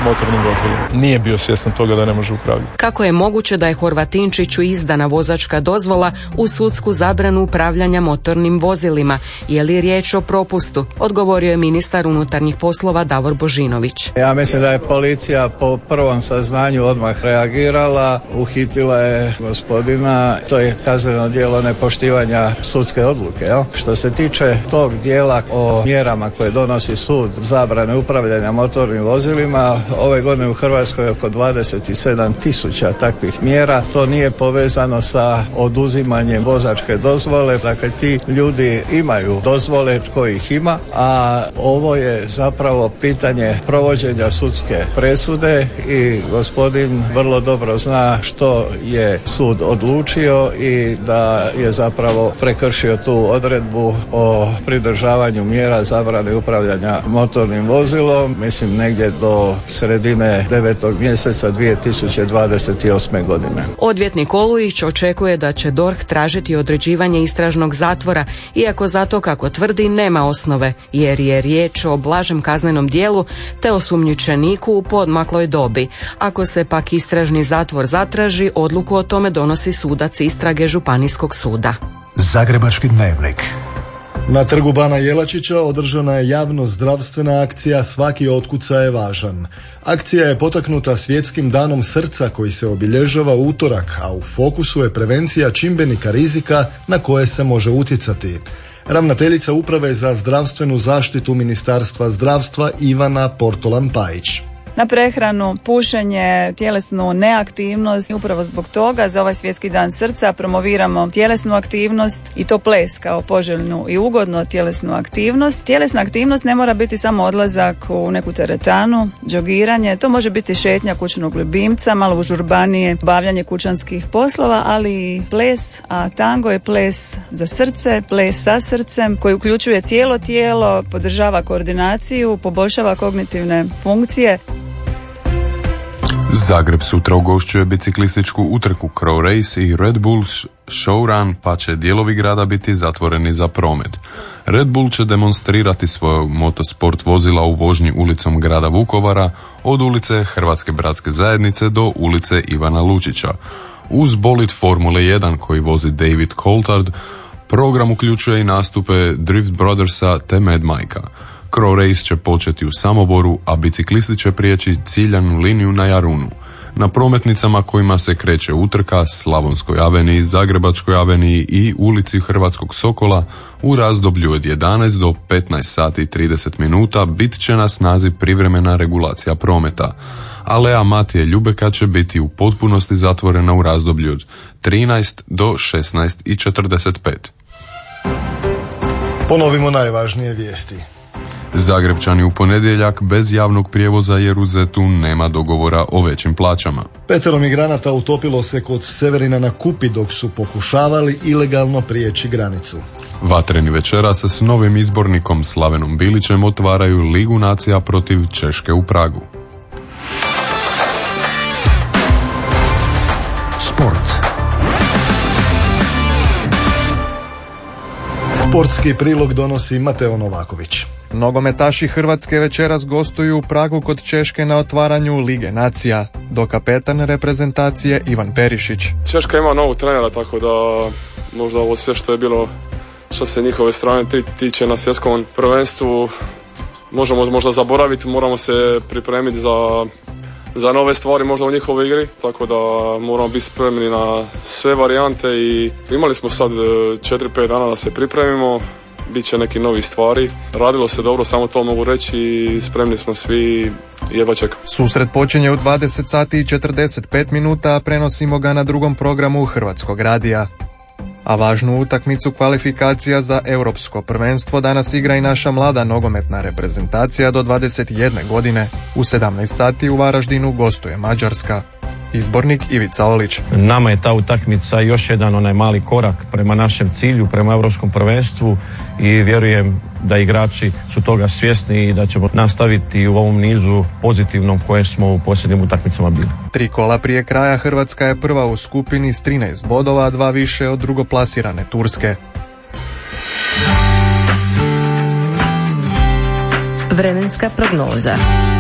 motornim vozilima. Nije bio svjestan toga da ne može upravljati. Kako je moguće da je Horvatinčiću izdana vozačka dozvola uz sudsku zabranu upravljanja motornim vozilima? Je li riječ o propustu? Odgovorio je ministar unutarnjih poslova Davor Božinović. Ja mislim da je policija po prvom saznanju odmah reagirala, uhitila je gospodina, to je kazneno djelo nepoštivanja sudske odluke. Što se tiče tog dijela o mjerama koje donosi sud zabrane upravljanja motornim vozilima, ove godine u Hrvatskoj je oko 27.000 takvih mjera. To nije povezano sa oduzimanjem vozačke dozvole, dakle ti ljudi imaju dozvole tko ih ima, a ovo je zapravo pitanje provođenja sudske presude i gospodin vrlo dobro zna što je sud odlučio i da je zapravo prekršio tu odredbu o pridržavanju mjera zabrane upravljanja motornim vozilom, mislim negdje do sredine 9. mjeseca 2028. godine. Odvjetnik Olujić očekuje da će DORH tražiti određivanje istražnog zatvora, iako za to, kako tvrdi, nema osnove, jer je riječ o blažem kaznenom djelu te osumnjičeniku u poodmakloj dobi. Ako se pak istražni zatvor zatraži, odluku o tome donosi sudac istrage Županijskog suda. Zagrebački dnevnik. Na trgu Bana Jelačića održana je javno zdravstvena akcija Svaki otkucaj je važan. Akcija je potaknuta Svjetskim danom srca koji se obilježava u utorak, a u fokusu je prevencija čimbenika rizika na koje se može utjecati. Ravnateljica Uprave za zdravstvenu zaštitu Ministarstva zdravstva Ivana Portolan-Pajić. Na prehranu, pušenje, tjelesnu neaktivnost. Upravo zbog toga za ovaj Svjetski dan srca promoviramo tjelesnu aktivnost i to ples kao poželjnu i ugodnu tjelesnu aktivnost. Tjelesna aktivnost ne mora biti samo odlazak u neku teretanu, džogiranje, to može biti šetnja kućnog ljubimca, malo užurbanije, bavljanje kućanskih poslova, ali i ples, a tango je ples za srce, ples sa srcem koji uključuje cijelo tijelo, podržava koordinaciju, poboljšava kognitivne funkcije. Zagreb sutra ugošćuje biciklističku utrku Crow Race i Red Bull Showrun, pa će dijelovi grada biti zatvoreni za promet. Red Bull će demonstrirati svoje motosport vozila u vožnji ulicom grada Vukovara od ulice Hrvatske bratske zajednice do ulice Ivana Lučića. Uz bolid Formule 1 koji vozi David Coulthard, program uključuje i nastupe Drift Brothersa te Mad Mikea. Crow Race će početi u Samoboru, a biciklisti će prijeći ciljanu liniju na Jarunu. Na prometnicama kojima se kreće utrka, Slavonskoj aveniji, Zagrebačkoj aveniji i ulici Hrvatskog Sokola u razdoblju od 11 do 15 sati i 30 minuta bit će na snazi privremena regulacija prometa. Alea Matije Ljubeka će biti u potpunosti zatvorena u razdoblju od 13 do 16 i 45. Ponovimo najvažnije vijesti. Zagrebčani u ponedjeljak bez javnog prijevoza jer u Zetu nema dogovora o većim plaćama. 5 migranata utopilo se kod Severina na Kupi dok su pokušavali ilegalno prijeći granicu. Vatreni večeras s novim izbornikom Slavenom Bilićem otvaraju Ligu nacija protiv Češke u Pragu. Sport. Sportski prilog donosi Mateo Novaković. Nogometaši Hrvatske večeras gostuju u Pragu kod Češke na otvaranju Lige nacija. Do kapetan reprezentacije Ivan Perišić. Češka ima novog trenera, tako da možda ovo sve što je bilo što se njihove strane tiče na svjetskom prvenstvu možemo možda zaboraviti, moramo se pripremiti za nove stvari možda u njihovoj igri, tako da moramo biti spremni na sve varijante i imali smo sad 4-5 dana da se pripremimo, bit će neki novi stvari, radilo se dobro, samo to mogu reći i spremni smo svi, jedva čekam. Susret počinje u 20 sati i 45 minuta, a prenosimo ga na drugom programu Hrvatskog radija. A važnu utakmicu kvalifikacija za europsko prvenstvo danas igra i naša mlada nogometna reprezentacija do 21 godine. U 17 sati u Varaždinu gostuje Mađarska. Izbornik Ivica Olić. Nama je ta utakmica još jedan mali korak prema našem cilju, prema europskom prvenstvu i vjerujem da igrači su toga svjesni i da ćemo nastaviti u ovom nizu pozitivnom koje smo u posljednjim utakmicama bili. 3 kola prije kraja Hrvatska je prva u skupini s 13 bodova, 2 više od drugoplasirane Turske. Vremenska prognoza.